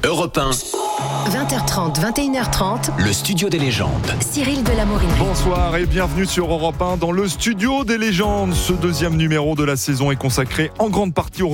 Europe 1. 20h30, 21h30. Le studio des légendes. Cyril Delamorinerie. Bonsoir et bienvenue sur Europe 1 dans le studio des légendes. Ce deuxième numéro de la saison est consacré en grande partie au